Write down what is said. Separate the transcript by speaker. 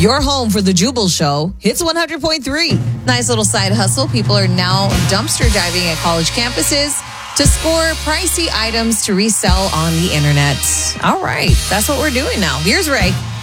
Speaker 1: Your home for the Jubal Show. Hits 100.3. Nice little side hustle. People are now dumpster diving at college campuses to score pricey items to resell on the internet. All right, that's what we're doing now. Here's Ray.